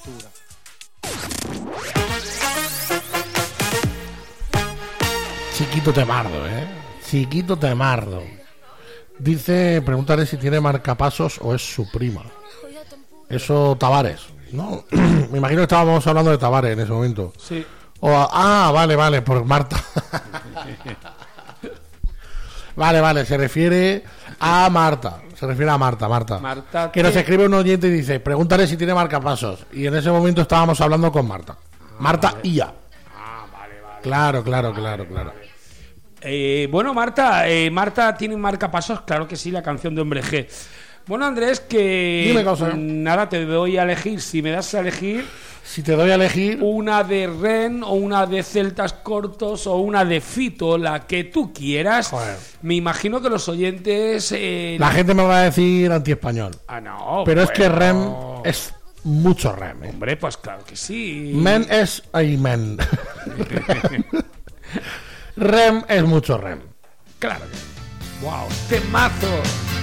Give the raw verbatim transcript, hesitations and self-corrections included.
altura. Chiquito Temardo, ¿eh? Chiquito Temardo. Dice, pregúntale si tiene marcapasos o es su prima. Eso, Tavares. No, me imagino que estábamos hablando de Tavares en ese momento. Sí. O, ah, vale, vale, por Marta. Vale, vale, se refiere a Marta. Se refiere a Marta, Marta. Marta que nos escribe un oyente y dice, pregúntale si tiene marcapasos. Y en ese momento estábamos hablando con Marta. Ah, Marta vale. Ia. Ah, vale, vale. Claro, claro, Vale, claro, claro. vale. Eh, bueno, Marta, eh, Marta tiene un marcapasos, claro que sí, la canción de Hombre G. Bueno, Andrés, que Dime, causa. nada, te doy a elegir, si me das a elegir, Si te doy a elegir, una de Ren o una de Celtas Cortos o una de Fito, la que tú quieras. Joder. Me imagino que los oyentes... eh, la gente me va a decir antiespañol. Ah, no. Pero es que bueno. Rem es mucho Rem, ¿eh? Hombre, pues claro que sí. Men es... Ay, men. Rem es mucho Rem. Claro que sí. Wow, temazo.